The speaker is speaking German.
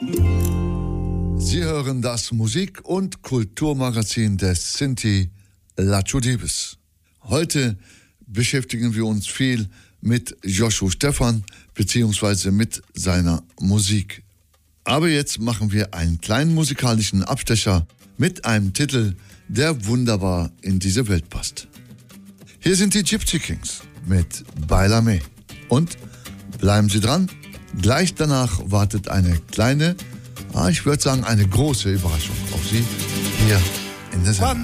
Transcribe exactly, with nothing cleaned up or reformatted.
Sie hören das Musik- und Kulturmagazin des Sinti Laçu Diebes. Heute beschäftigen wir uns viel mit Joshua Stephan bzw. mit seiner Musik. Aber jetzt machen wir einen kleinen musikalischen Abstecher mit einem Titel, der wunderbar in diese Welt passt. Hier sind die Gypsy Kings mit Baila Me. Und bleiben Sie dran, gleich danach wartet eine kleine, ah, ich würde sagen eine große Überraschung auf Sie hier in der Sendung.